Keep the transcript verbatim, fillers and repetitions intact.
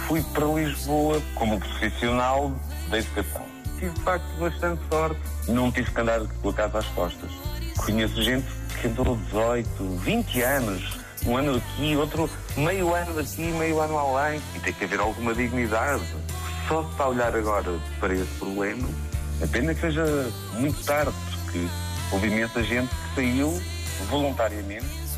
fui para Lisboa como profissional da educação. Tive, de facto, bastante sorte. Não tive que andar com a casa às costas. Conheço gente que andou dezoito, vinte anos, um ano aqui, outro meio ano aqui, meio ano além. E tem que haver alguma dignidade. Só se está a olhar agora para esse problema, é pena que seja muito tarde, porque houve imensa gente que saiu voluntariamente